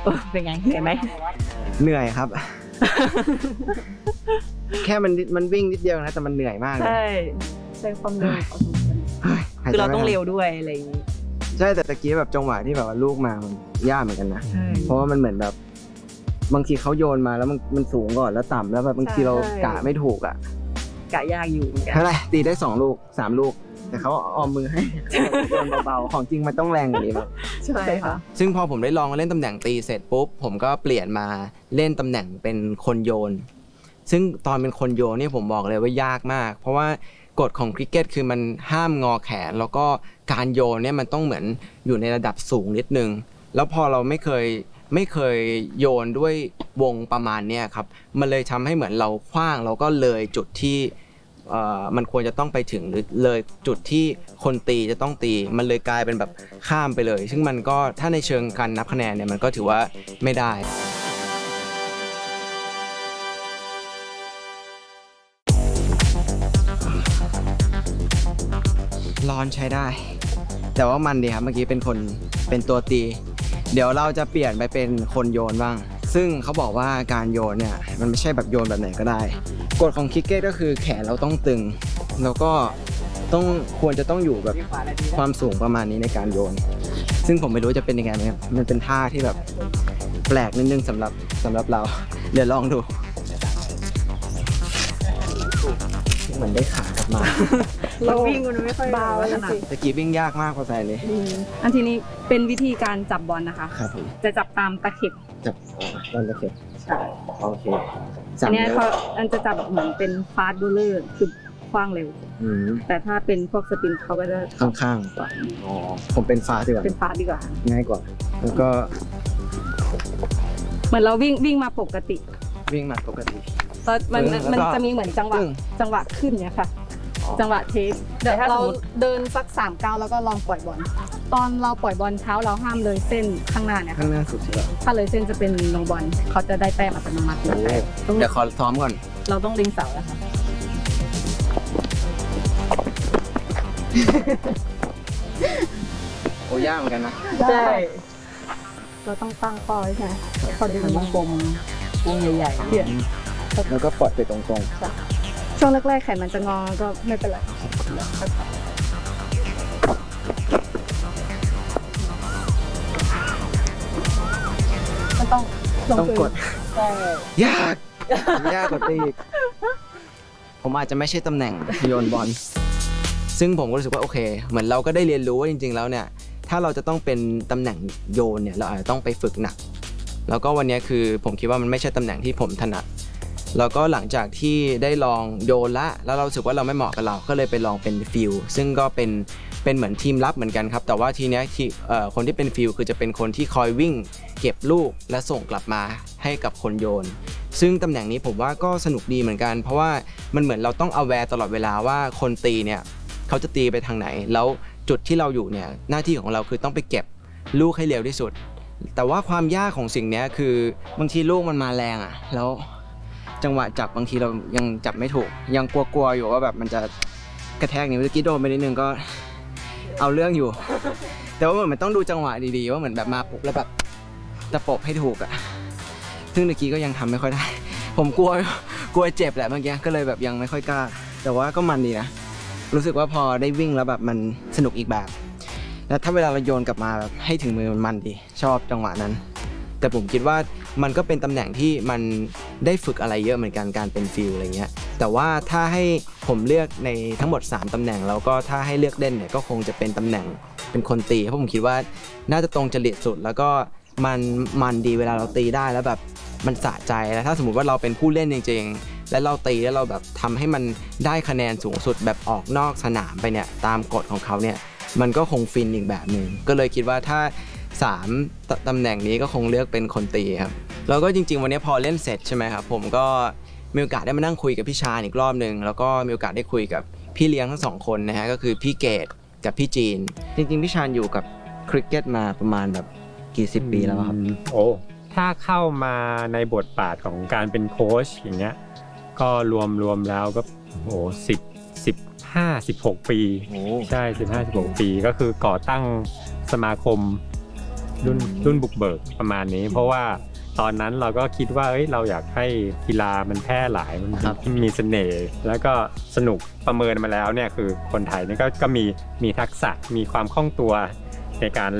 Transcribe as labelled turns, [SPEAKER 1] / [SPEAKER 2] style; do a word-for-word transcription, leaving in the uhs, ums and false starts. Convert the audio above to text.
[SPEAKER 1] เป็นไงเหนื่อยไหม
[SPEAKER 2] เหนื่อยครับ แค่มันมันวิ่งนิดเดียวนะแต่มันเหนื่อยมากเลย
[SPEAKER 1] ใช่ใช้ความเร็วพอสมควรคือเราต้องเร็วด้วยอะไรอย่างนี้
[SPEAKER 2] ใช่แต่ตะกี้แบบจังหวะที่แบบว่าลูกมามันยากเหมือนกันนะเพราะว่ามันเหมือนแบบบางทีเขาโยนมาแล้วมันมันสูงก่อนแล้วต่ำแล้วแบบบางทีเรากะไม่ถูกอ่ะ
[SPEAKER 1] กะยากอยู่
[SPEAKER 2] เท่าไหร่ตีได้สองลูกสามลูกแต่เขาออมมือให้โยนเบาๆของจริงมันต้องแรงกว่านี้ครับ
[SPEAKER 1] ใช่ค่ะ
[SPEAKER 3] ซึ่งพอผมได้ลองเล่นตำแหน่งตีเสร็จปุ๊บผมก็เปลี่ยนมาเล่นตำแหน่งเป็นคนโยนซึ่งตอนเป็นคนโยนนี่ผมบอกเลยว่ายากมากเพราะว่ากฎของคริกเก็ตคือมันห้ามงอแขนแล้วก็การโยนเนี่ยมันต้องเหมือนอยู่ในระดับสูงนิดนึงแล้วพอเราไม่เคยไม่เคยโยนด้วยวงประมาณนี้ครับมันเลยทำให้เหมือนเราขว้างแล้วก็เลยจุดที่มันควรจะต้องไปถึงหรือเลยจุดที่คนตีจะต้องตีมันเลยกลายเป็นแบบข้ามไปเลยซึ่งมันก็ถ้าในเชิงการนับคะแนนเนี่ยมันก็ถือว่าไม่ได้ร้อนใช้ได้แต่ว่ามันดีครับเมื่อกี้เป็นคนเป็นตัวตีเดี๋ยวเราจะเปลี่ยนไปเป็นคนโยนบ้างซึ่งเขาบอกว่าการโยนเนี่ยมันไม่ใช่แบบโยนแบบไหนก็ได้กฎของคริกเก็ตก็คือแขนเราต้องตึงแล้วก็ต้องควรจะต้องอยู่แบบความสูงประมาณนี้ในการโยนซึ่งผมไม่รู้จะเป็นยังไงไหมครับมันเป็นท่าที่แบบแปลกนิดนึงสำหรับสำหรับเราเดี๋ยวลองดูเหมือนได้ขากลับมา
[SPEAKER 1] เราวิ่งมันไม่ค่อยเบาขนาด
[SPEAKER 2] ตะกี้วิ่งยากมากพอใจเลย
[SPEAKER 1] อันทีนี้เป็นวิธีการจับบอลนะคะ
[SPEAKER 2] ครับผม
[SPEAKER 1] จะจับตามตะเข็บ
[SPEAKER 2] จับบอลตะเข็บ
[SPEAKER 1] ใช่
[SPEAKER 2] โอเค
[SPEAKER 1] อันนี้เขาอันจะจับเหมือนเป็นฟาสต์โบว์เลอร์คือคว้างเร็วแต่ถ้าเป็นพวกสปินเขาก็จะ
[SPEAKER 2] ข้างๆกว่าอ๋อผมเป็นฟาสต์ดีกว่า
[SPEAKER 1] เป็นฟาสต์ดีกว่า
[SPEAKER 2] ง่ายกว่าแล้วก็
[SPEAKER 1] เหมือนเราวิ่งวิ่งมาปกติ
[SPEAKER 2] วิ่งมาปกติ
[SPEAKER 1] ตอนมันมันจะมีเหมือนจังหวะจังหวะขึ้นเนี่ยค่ะจังหวะเทคเดี๋ยวเราเดินสักสามก้าวแล้วก็ลองปล่อยบอลตอนเราปล่อยบอลเท้าเราห้ามเลยเส้นข้างหน้าเนี่ย
[SPEAKER 2] ข้างหน้าสุดใช่ไหม
[SPEAKER 1] ถ้าเลยเส้นจะเป็นลงบอลเขาจะได้แต้มอัตโนมัติ
[SPEAKER 2] เดี๋ยวขอซ้อมก่อน
[SPEAKER 1] เราต้องลิงเสาแล้วค่ะ
[SPEAKER 2] โอ้ยากเหมือนกันนะ
[SPEAKER 1] ใช่เราต้องตั้งข้อไว้ใช่ไหมพอดึงวงกลมวงใหญ่ๆเนี่ย
[SPEAKER 2] แล้วก็ปล่อยไปตรงๆ
[SPEAKER 1] ช่วงแรกๆแขนมันจะงอก็ไม่เป็นไรมันต้อง
[SPEAKER 2] ต้องกดยากยากกว่าตีอีกผมอาจจะไม่ใช่ตำแหน่งโยนบอลซึ่งผมก็รู้สึกว่าโอเคเหมือนเราก็ได้เรียนรู้ว่าจริงๆแล้วเนี่ยถ้าเราจะต้องเป็นตำแหน่งโยนเนี่ยเราอาจจะต้องไปฝึกหนักแล้วก็วันนี้คือผมคิดว่ามันไม่ใช่ตำแหน่งที่ผมถนัดแล้วก็หลังจากที่ได้ลองโยนละแล้วเราสึกว่าเราไม่เหมาะกับเราก็เลยไปลองเป็นฟิลซึ่งก็เป็นเป็นเหมือนทีมลับเหมือนกันครับแต่ว่าทีนี้ที่คนที่เป็นฟิลคือจะเป็นคนที่คอยวิ่งเก็บลูกและส่งกลับมาให้กับคนโยนซึ่งตำแหน่งนี้ผมว่าก็สนุกดีเหมือนกันเพราะว่ามันเหมือนเราต้อง aware ตลอดเวลาว่าคนตีเนี่ยเขาจะตีไปทางไหนแล้วจุดที่เราอยู่เนี่ยหน้าที่ของเราคือต้องไปเก็บลูกให้เร็วที่สุดแต่ว่าความยากของสิ่งนี้คือบางทีลูกมันมาแรงอ่ะแล้วจังหวะจับบางทีเรายังจับไม่ถูกยังกลัวๆอยู่ว่าแบบมันจะกระแทกนิ้วเมื่อกี้โดนไปนิดนึงก็เอาเรื่องอยู่แต่ว่าเหมือนมันต้องดูจังหวะดีๆว่าเหมือนแบบมาปุ๊บแล้วแบบตะปบให้ถูกอ่ะซึ่งเมื่อกี้ก็ยังทำไม่ค่อยได้ผมกลัวกลัวเจ็บแหละเมื่อกี้ก็เลยแบบยังไม่ค่อยกล้าแต่ว่าก็มันดีนะรู้สึกว่าพอได้วิ่งแล้วแบบมันสนุกอีกแบบแล้วถ้าเวลาเราโยนกลับมาแบบให้ถึงมือมันมันดีชอบจังหวะนั้นแต่ผมคิดว่ามันก็เป็นตำแหน่งที่มันได้ฝึกอะไรเยอะเหมือนกันการเป็นฟิลอะไรเงี้ยแต่ว่าถ้าให้ผมเลือกในทั้งหมดสามตำแหน่งแล้วก็ถ้าให้เลือกเล่นเนี่ยก็คงจะเป็นตำแหน่งเป็นคนตีเพราะผมคิดว่าน่าจะตรงจริตสุดแล้วก็มันมันดีเวลาเราตีได้แล้วแบบมันสะใจแล้วถ้าสมมติว่าเราเป็นผู้เล่นจริงๆและเราตีแล้วเราแบบทำให้มันได้คะแนนสูงสุดแบบออกนอกสนามไปเนี่ยตามกฎของเขาเนี่ยมันก็คงฟินอีกแบบหนึ่งก็เลยคิดว่าถ้าสามตำแหน่งนี้ก็คงเลือกเป็นคนตีครับแล้วก็จริงๆวันนี้พอเล่นเสร็จใช่ไหมครับผมก็มีโอกาสได้มานั่งคุยกับพี่ชาญอีกรอบหนึ่งแล้วก็มีโอกาสได้คุยกับพี่เลี้ยงทั้งสองคนนะฮะก็คือพี่เกตกับพี่จีนจริงๆพี่ชาญอยู่กับคริกเก็ตมาประมาณแบบกี่สิบปีแล้วครับ
[SPEAKER 4] โอ้ถ้าเข้ามาในบทบาทของการเป็นโค้ชอย่างเงี้ยก็รวมรวมแล้วก็โอ้สิบสิบห้าสิบหกปีใช่สิบห้าสิบหกปีก็คือก่อตั้งสมาคมรุ่นรุ่นบุกเบิกประมาณนี้ เพราะว่าตอนนั้นเราก็คิดว่าเอ้ยเราอยากให้กีฬามันแพร่หลายมันมีเสน่ห์แล้วก็สนุกประเมินมาแล้วเนี่ยคือคนไทยนี่ก็ก็มีมีทักษะมีความคล่องตัวในการ